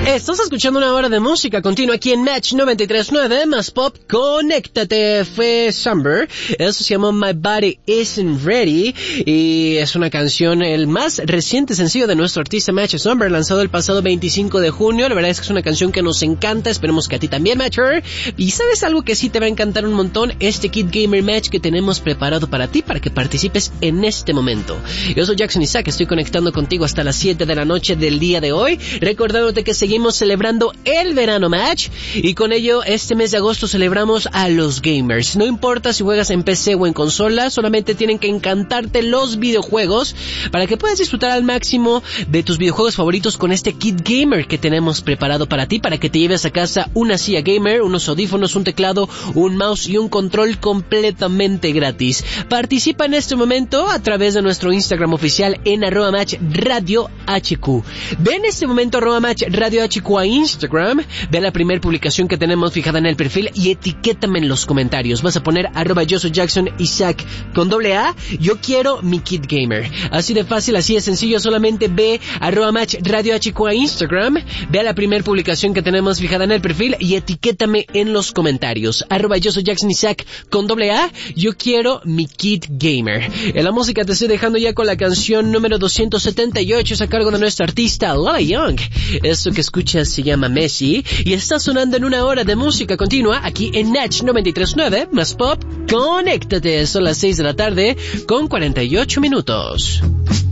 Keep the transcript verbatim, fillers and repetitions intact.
Estás escuchando una hora de música continua aquí en Match noventa y tres punto nueve, más pop, conéctate, fue Summer. Eso se llamó My Body Isn't Ready y es una canción, el más reciente sencillo de nuestro artista Match Summer, lanzado el pasado veinticinco de junio. La verdad es que es una canción que nos encanta, esperemos que a ti también, Matcher. Y ¿sabes algo que sí te va a encantar un montón? Este Kid Gamer Match que tenemos preparado para ti, para que participes en este momento. Yo soy Jackson Isaac, estoy conectando contigo hasta las siete de la noche del día de hoy, recordándote que seguimos celebrando el verano Match y con ello este mes de agosto celebramos a los gamers. No importa si juegas en P C o en consola, solamente tienen que encantarte los videojuegos para que puedas disfrutar al máximo de tus videojuegos favoritos con este Kit Gamer que tenemos preparado para ti, para que te lleves a casa una silla gamer, unos audífonos, un teclado, un mouse y un control completamente gratis. Participa en este momento a través de nuestro Instagram oficial en arroba match radio hq. Ve en este momento arroba match radio hq a Instagram, ve la primera publicación que tenemos fijada en el perfil y etiquétame en los comentarios. Vas a poner arroba yo soy Jackson Isaac con doble A, yo quiero mi Kid Gamer. Así de fácil, así de sencillo, solamente ve arroba match radio hq a Instagram, ve a la primera publicación que tenemos fijada en el perfil y etiquétame en los comentarios. Arroba yo soy Jackson Isaac con doble A, yo quiero mi Kid Gamer. En la música te estoy dejando ya con la canción número doscientos setenta y ocho, es a cargo de nuestra artista Lola Young. Esto que escuchas se llama Messi y está sonando en una hora de música continua aquí en Match noventa y tres punto nueve, más pop, conéctate. Son las seis de la tarde con cuarenta y ocho minutos.